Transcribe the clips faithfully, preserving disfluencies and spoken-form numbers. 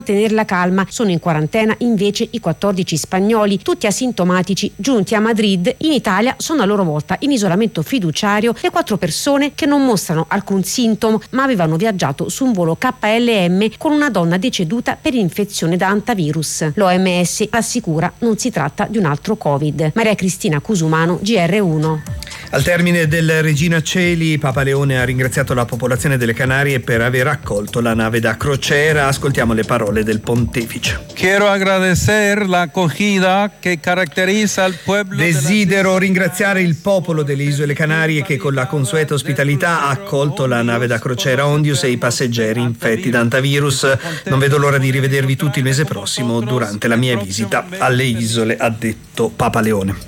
Tenere la calma. Sono in quarantena invece i quattordici spagnoli, tutti asintomatici, giunti a Madrid. In Italia sono a loro volta in isolamento fiduciario le quattro persone che non mostrano alcun sintomo ma avevano viaggiato su un volo K L M con una donna deceduta per infezione da antivirus. L'O M S assicura non si tratta di un altro Covid. Maria Cristina Cusumano, G R uno. Al termine del Regina Coeli, Papa Leone ha ringraziato la popolazione delle Canarie per aver accolto la nave da crociera. Ascoltiamo le parole del pontefice. Quiero agradecer la acogida che caratterizza il pueblo. Desidero ringraziare il popolo delle Isole Canarie che con la consueta ospitalità ha accolto la nave da crociera Ondius e i passeggeri infetti da antivirus. Non vedo l'ora di rivedervi tutti il mese prossimo durante la mia visita alle isole, ha detto Papa Leone.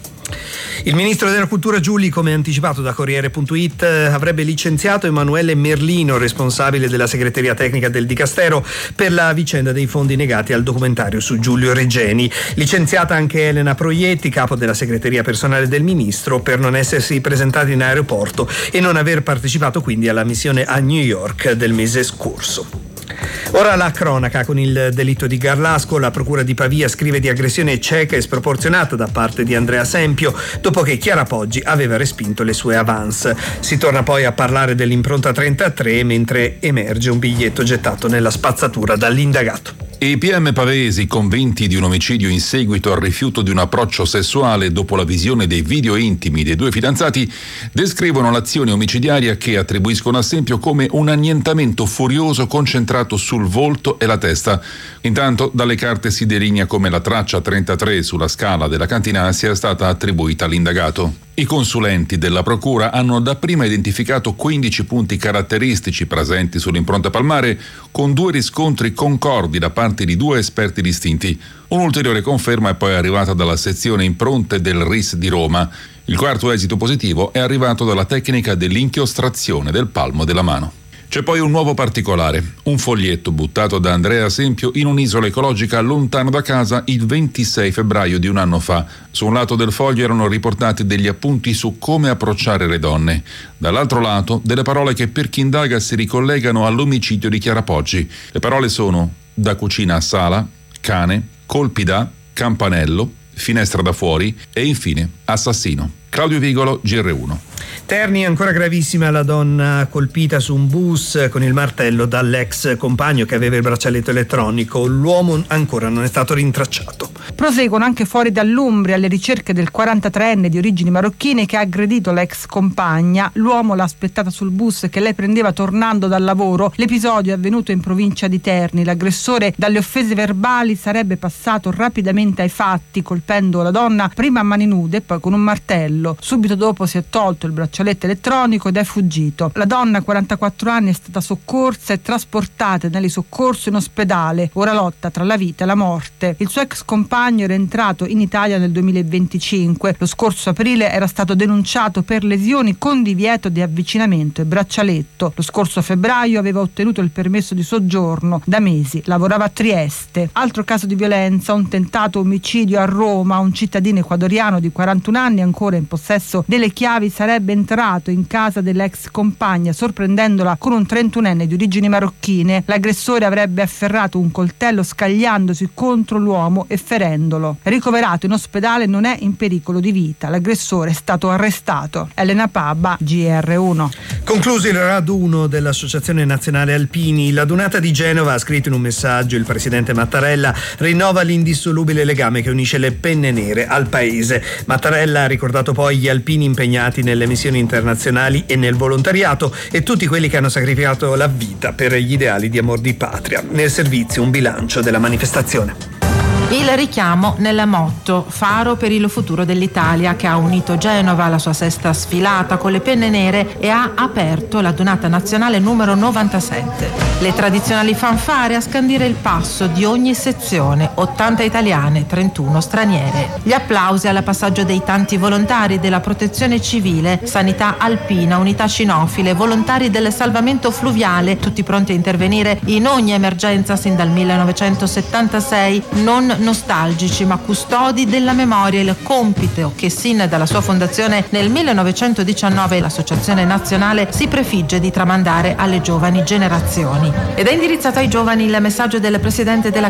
Il ministro della Cultura Giuli, come anticipato da Corriere punto it, avrebbe licenziato Emanuele Merlino, responsabile della segreteria tecnica del Dicastero, per la vicenda dei fondi negati al documentario su Giulio Regeni. Licenziata anche Elena Proietti, capo della segreteria personale del ministro, per non essersi presentati in aeroporto e non aver partecipato quindi alla missione a New York del mese scorso. Ora la cronaca con il delitto di Garlasco. La procura di Pavia scrive di aggressione cieca e sproporzionata da parte di Andrea Sempio dopo che Chiara Poggi aveva respinto le sue avance. Si torna poi a parlare dell'impronta trentatré mentre emerge un biglietto gettato nella spazzatura dall'indagato. I P M pavesi, convinti di un omicidio in seguito al rifiuto di un approccio sessuale dopo la visione dei video intimi dei due fidanzati, descrivono l'azione omicidiaria che attribuiscono a Sempio come un annientamento furioso concentrato sul volto e la testa. Intanto dalle carte si delinea come la traccia trentatré sulla scala della cantina sia stata attribuita all'indagato. I consulenti della procura hanno dapprima identificato quindici punti caratteristici presenti sull'impronta palmare, con due riscontri concordi da parte di due esperti distinti. Un'ulteriore conferma è poi arrivata dalla sezione impronte del R I S di Roma. Il quarto esito positivo è arrivato dalla tecnica dell'inchiostrazione del palmo della mano. C'è poi un nuovo particolare, un foglietto buttato da Andrea Sempio in un'isola ecologica lontano da casa il ventisei febbraio di un anno fa. Su un lato del foglio erano riportati degli appunti su come approcciare le donne. Dall'altro lato delle parole che per chi indaga si ricollegano all'omicidio di Chiara Poggi. Le parole sono da cucina a sala, cane, colpi da, campanello, finestra da fuori e infine assassino. Claudio Vigolo, G R uno. Terni, ancora gravissima la donna colpita su un bus con il martello dall'ex compagno che aveva il braccialetto elettronico. L'uomo ancora non è stato rintracciato. Proseguono anche fuori dall'Umbria le ricerche del quarantatreenne di origini marocchine che ha aggredito l'ex compagna. L'uomo l'ha aspettata sul bus che lei prendeva tornando dal lavoro. L'episodio è avvenuto in provincia di Terni. L'aggressore dalle offese verbali sarebbe passato rapidamente ai fatti, colpendo la donna prima a mani nude e poi con un martello. Subito dopo si è tolto il braccialetto elettronico ed è fuggito. La donna, quarantaquattro anni, è stata soccorsa e trasportata nell'isoccorso in ospedale. Ora lotta tra la vita e la morte. Il suo ex compagno era entrato in Italia nel duemilaventicinque. Lo scorso aprile era stato denunciato per lesioni con divieto di avvicinamento e braccialetto. Lo scorso febbraio aveva ottenuto il permesso di soggiorno. Da mesi lavorava a Trieste. Altro caso di violenza, un tentato omicidio a Roma. Un cittadino ecuadoriano di quarantuno anni, ancora in possesso delle chiavi, sarebbe entrato in casa dell'ex compagna sorprendendola con un trentunenne di origini marocchine. L'aggressore avrebbe afferrato un coltello scagliandosi contro l'uomo e ferendolo. Ricoverato in ospedale, non è in pericolo di vita. L'aggressore è stato arrestato. Elena Pabba, G R uno. Concluso il raduno dell'Associazione Nazionale Alpini, la Dunata di Genova, ha scritto in un messaggio il presidente Mattarella, rinnova l'indissolubile legame che unisce le penne nere al paese. Mattarella ha ricordato poi gli alpini impegnati nelle missioni internazionali e nel volontariato e tutti quelli che hanno sacrificato la vita per gli ideali di amor di patria. Nel servizio un bilancio della manifestazione. Il richiamo nel motto Faro per il futuro dell'Italia, che ha unito Genova alla sua sesta sfilata con le penne nere e ha aperto la Dunata nazionale numero novantasette. Le tradizionali fanfare a scandire il passo di ogni sezione, ottanta italiane, trentuno straniere. Gli applausi al passaggio dei tanti volontari della protezione civile, sanità alpina, unità cinofile, volontari del salvamento fluviale, tutti pronti a intervenire in ogni emergenza sin dal millenovecentosettantasei, non nostalgici ma custodi della memoria, il compito che sin dalla sua fondazione nel millenovecentodiciannove l'Associazione Nazionale si prefigge di tramandare alle giovani generazioni. Ed è indirizzato ai giovani il messaggio del presidente della